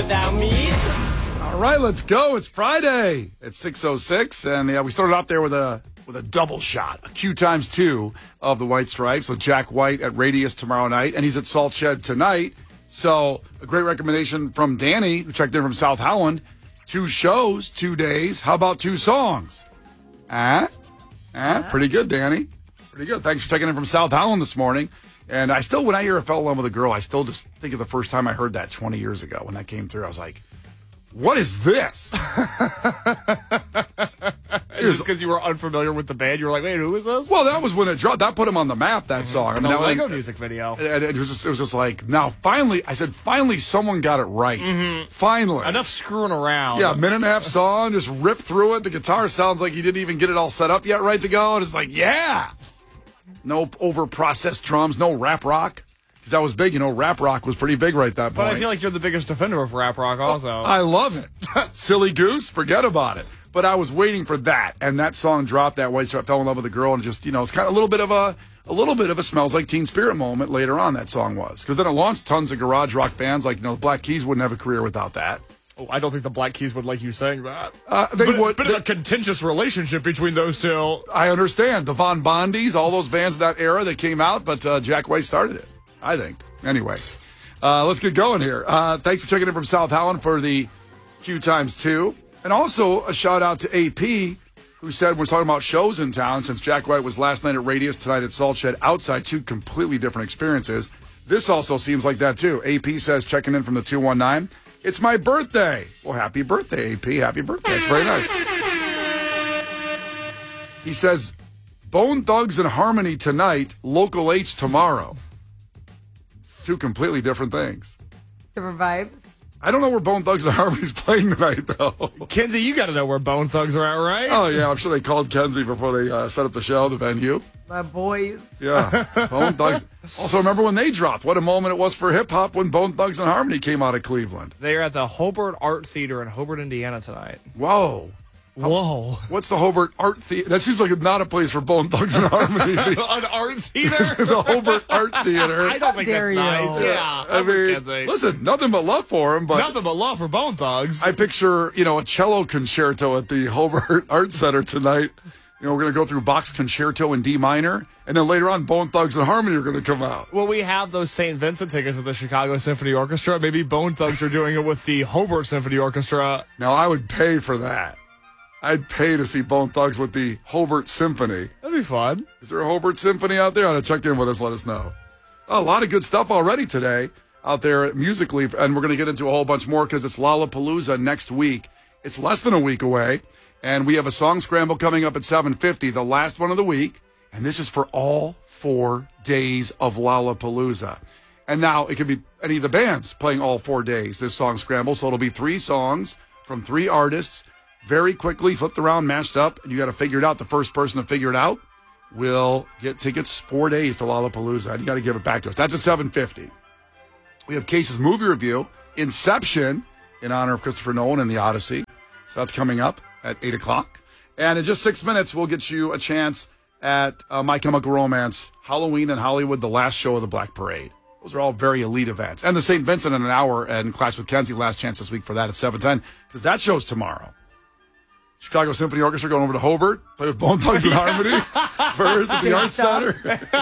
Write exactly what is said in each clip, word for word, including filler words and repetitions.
without me. All right, let's go. It's Friday. It's six oh six, and yeah, we started out there with a with a double shot, a Q times two of the White Stripes with Jack White at Radius tomorrow night, and he's at Salt Shed tonight. So a great recommendation from Danny, who checked in from South Howland. Two shows, two days. How about two songs? Ah, ah, pretty good, Danny. Pretty good. Thanks for checking in from South Howland this morning. And I still, when I hear I fell in love with a girl, I still just think of the first time I heard that twenty years ago when that came through. I was like, what is this? Just because you were unfamiliar with the band, you were like, wait, who is this? Well, that was when it dropped. That put him on the map, that song. I mean, the that, Lego like, music video. It, it, was just, it was just like, now, finally, I said, finally, someone got it right. Mm-hmm. Finally. Enough screwing around. Yeah, a minute and a half song, just rip through it. The guitar sounds like he didn't even get it all set up yet right to go. And it's like, yeah. No over-processed drums, no rap rock. Because that was big, you know, rap rock was pretty big right at that point. But I feel like you're the biggest defender of rap rock also. Oh, I love it. Silly Goose, forget about it. But I was waiting for that, and that song dropped. That White Stripe fell in love with a girl, and just, you know, it's kind of a little bit of a, a little bit of a Smells Like Teen Spirit moment later on. That song was, because then it launched tons of garage rock bands. Like, you know, the Black Keys wouldn't have a career without that. Oh, I don't think the Black Keys would like you saying that. Uh, they but, would. Bit they, of a contentious relationship between those two. I understand the Von Bondies, all those bands of that era that came out, but uh, Jack White started it, I think. Anyway, uh, let's get going here. Uh, thanks for checking in from South Howland for the Q times two. And also a shout out to A P, who said we're talking about shows in town since Jack White was last night at Radius, tonight at Salt Shed, outside, two completely different experiences. This also seems like that too. A P says, checking in from the two one nine, it's my birthday. Well, happy birthday, A P. Happy birthday. It's very nice. He says, Bone Thugs and Harmony tonight, Local H tomorrow. Two completely different things. Different vibes. I don't know where Bone Thugs and Harmony's playing tonight, though. Kenzie, you got to know where Bone Thugs are at, right? Oh, yeah. I'm sure they called Kenzie before they uh, set up the show, the venue. My boys. Yeah. Bone Thugs. Also, remember when they dropped? What a moment it was for hip-hop when Bone Thugs and Harmony came out of Cleveland. They are at the Hobart Art Theater in Hobart, Indiana tonight. Whoa. Whoa. What's the Hobart Art Theater? That seems like not a place for Bone Thugs and Harmony. An art theater? The Hobart Art Theater. I don't think that's you. nice. Yeah. I mean, Kenzie. listen, nothing but love for him, but Nothing but love for Bone Thugs. I picture, you know, a cello concerto at the Hobart Art Center tonight. You know, we're going to go through Bach's Concerto in D minor, and then later on, Bone Thugs and Harmony are going to come out. Well, we have those Saint Vincent tickets with the Chicago Symphony Orchestra. Maybe Bone Thugs are doing it with the Hobart Symphony Orchestra. Now, I would pay for that. I'd pay to see Bone Thugs with the Hobart Symphony. That'd be fun. Is there a Hobart Symphony out there? I'll check in with us. Let us know. Oh, a lot of good stuff already today out there musically, and we're going to get into a whole bunch more because it's Lollapalooza next week. It's less than a week away, and we have a song scramble coming up at seven fifty, the last one of the week, and this is for all four days of Lollapalooza. And now it could be any of the bands playing all four days, this song scramble, so it'll be three songs from three artists, very quickly flipped around, mashed up, and you got to figure it out. The first person to figure it out will get tickets four days to Lollapalooza, and you got to give it back to us. That's at seven fifty. We have Case's movie review, Inception, in honor of Christopher Nolan and the Odyssey. So that's coming up at eight o'clock. And in just six minutes, we'll get you a chance at uh, My Chemical Romance, Halloween in Hollywood, the last show of the Black Parade. Those are all very elite events. And the Saint Vincent in an hour, and Clash with Kenzie, last chance this week for that at seven ten, because that show's tomorrow. Chicago Symphony Orchestra going over to Hobart, play with Bone Thugs and Harmony first at the Arts Center.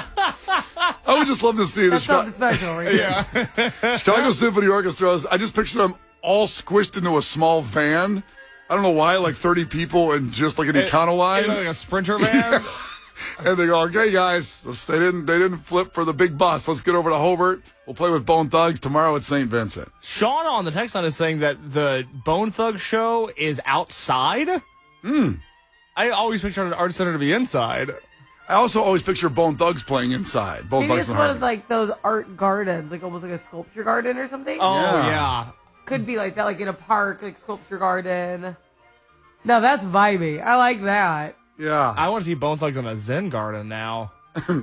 I would just love to see That's the something special, right? Yeah. Chicago Symphony Orchestras. I just picture them all squished into a small van. I don't know why, like thirty people and just like an Econoline. Is it like a Sprinter van? And they go, okay, guys, let's, they didn't they didn't flip for the big bus. Let's get over to Hobart. We'll play with Bone Thugs tomorrow at Saint Vincent. Sean on the text line is saying that the Bone Thugs show is outside. Hmm. I always pictured an art center to be inside. I also always picture Bone Thugs playing inside. Bone Maybe Thugs it's and one Harmony. of like those art gardens, like almost like a sculpture garden or something. Oh, Yeah. yeah. Could be like that, like in a park, like sculpture garden. No, that's vibey. I like that. Yeah. I want to see Bone Thugs in a Zen garden now.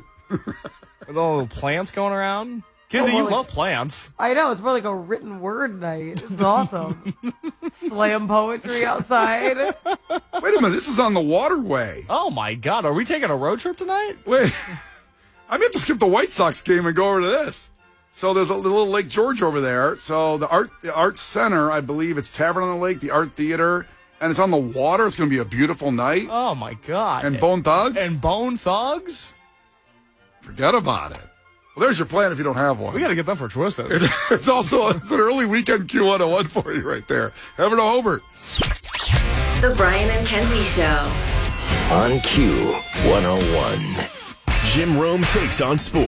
With all the plants going around. Kids, Oh, well, you like- love plants. I know, it's more like a written word night. It's awesome. Slam poetry outside. Wait a minute, this is on the waterway. Oh, my God. Are we taking a road trip tonight? Wait, I may have to skip the White Sox game and go over to this. So there's a little Lake George over there. So the art, the art center, I believe it's Tavern on the Lake, the art theater, and it's on the water. It's going to be a beautiful night. Oh my God! And Bone Thugs. And Bone Thugs. Forget about it. Well, there's your plan if you don't have one. We got to get them for Twisted. It's also it's an early weekend Q one oh one for you right there. Heaven to Hobart. The Brian and Kenzie Show. On Q one oh one. Jim Rome takes on sports.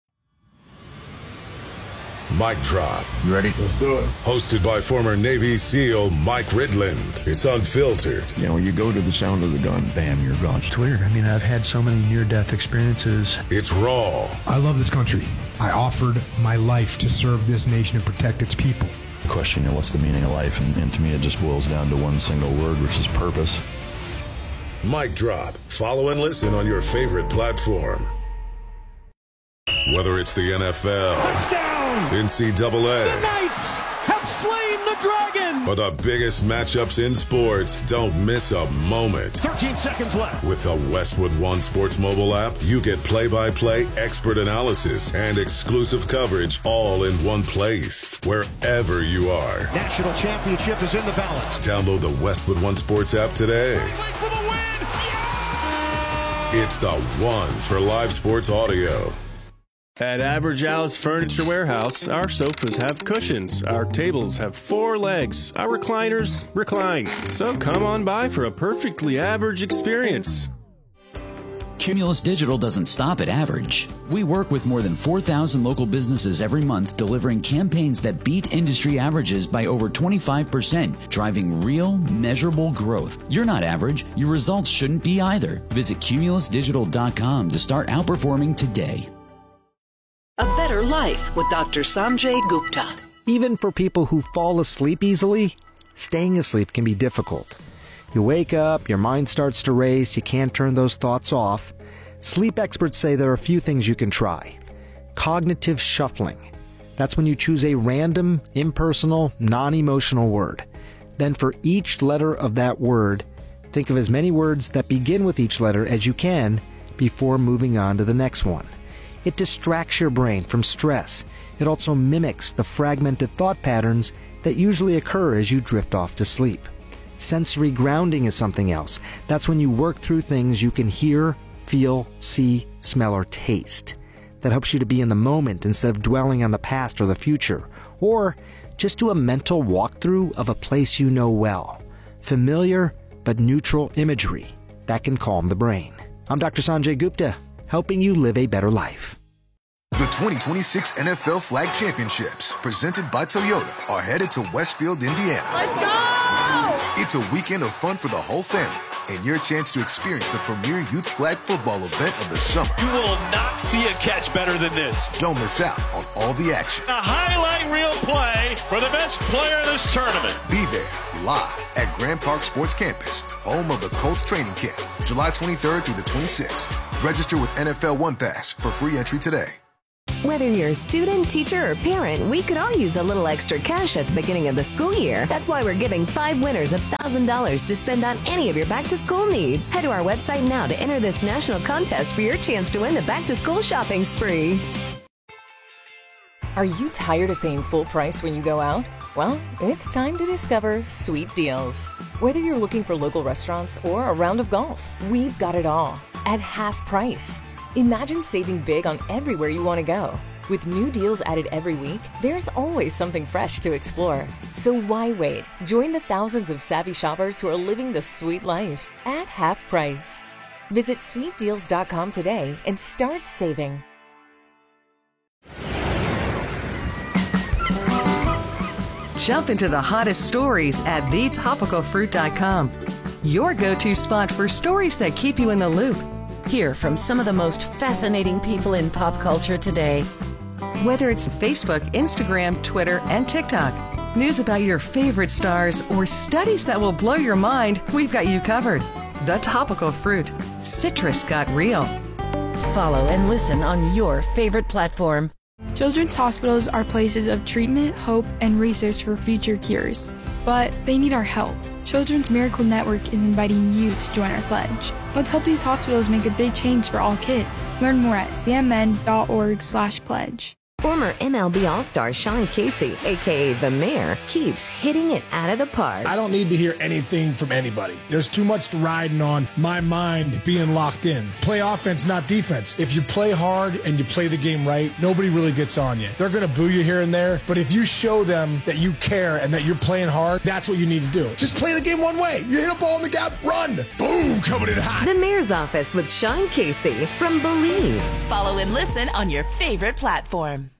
Mic Drop. You ready? Let's do it. Hosted by former Navy SEAL Mike Ridland. It's unfiltered. You know, when you go to the sound of the gun, bam, you're gone. It's weird. I mean, I've had so many near-death experiences. It's raw. I love this country. I offered my life to serve this nation and protect its people. The question, you know, what's the meaning of life? And, and to me, it just boils down to one single word, which is purpose. Mic Drop. Follow and listen on your favorite platform. Whether it's the N F L, touchdown, N C double A, the Knights have slain the dragon, or the biggest matchups in sports, don't miss a moment. thirteen seconds left. With the Westwood One Sports mobile app, you get play-by-play expert analysis and exclusive coverage all in one place, wherever you are. National championship is in the balance. Download the Westwood One Sports app today. Wait for the win. Yeah! It's the one for live sports audio. At Average Al's Furniture Warehouse, our sofas have cushions, our tables have four legs, our recliners recline. So come on by for a perfectly average experience. Cumulus Digital doesn't stop at average. We work with more than four thousand local businesses every month, delivering campaigns that beat industry averages by over twenty-five percent, driving real, measurable growth. You're not average. Your results shouldn't be either. Visit cumulus digital dot com to start outperforming today. A Better Life with Doctor Sanjay Gupta. Even for people who fall asleep easily, staying asleep can be difficult. You wake up, your mind starts to race, you can't turn those thoughts off. Sleep experts say there are a few things you can try. Cognitive shuffling. That's when you choose a random, impersonal, non-emotional word. Then for each letter of that word, think of as many words that begin with each letter as you can before moving on to the next one. It distracts your brain from stress. It also mimics the fragmented thought patterns that usually occur as you drift off to sleep. Sensory grounding is something else. That's when you work through things you can hear, feel, see, smell, or taste. That helps you to be in the moment instead of dwelling on the past or the future. Or just do a mental walkthrough of a place you know well. Familiar but neutral imagery. That can calm the brain. I'm Doctor Sanjay Gupta, helping you live a better life. The twenty twenty-six N F L Flag Championships, presented by Toyota, are headed to Westfield, Indiana. Let's go! It's a weekend of fun for the whole family, and your chance to experience the premier youth flag football event of the summer. You will not see a catch better than this. Don't miss out on all the action. A highlight reel play for the best player in this tournament. Be there, live at Grand Park Sports Campus, home of the Colts training camp, July twenty-third through the twenty-sixth. Register with N F L One Pass for free entry today. Whether you're a student, teacher, or parent, we could all use a little extra cash at the beginning of the school year. That's why we're giving five winners one thousand dollars to spend on any of your back-to-school needs. Head to our website now to enter this national contest for your chance to win the back-to-school shopping spree. Are you tired of paying full price when you go out? Well, it's time to discover Sweet Deals. Whether you're looking for local restaurants or a round of golf, we've got it all at half price. Imagine saving big on everywhere you want to go. With new deals added every week, there's always something fresh to explore. So why wait? Join the thousands of savvy shoppers who are living the sweet life at half price. Visit sweet deals dot com today and start saving. Jump into the hottest stories at the topical fruit dot com. Your go-to spot for stories that keep you in the loop. Hear from some of the most fascinating people in pop culture today. Whether it's Facebook, Instagram, Twitter, and TikTok, news about your favorite stars, or studies that will blow your mind, we've got you covered. The Topical Fruit. Citrus got real. Follow and listen on your favorite platform. Children's hospitals are places of treatment, hope, and research for future cures. But they need our help. Children's Miracle Network is inviting you to join our pledge. Let's help these hospitals make a big change for all kids. Learn more at c m n dot org slash pledge. Former M L B All-Star Sean Casey, a k a. The Mayor, keeps hitting it out of the park. I don't need to hear anything from anybody. There's too much riding on my mind being locked in. Play offense, not defense. If you play hard and you play the game right, nobody really gets on you. They're going to boo you here and there, but if you show them that you care and that you're playing hard, that's what you need to do. Just play the game one way. You hit a ball in the gap, run. Boom, coming in hot. The Mayor's Office with Sean Casey from Believe. Follow and listen on your favorite platform.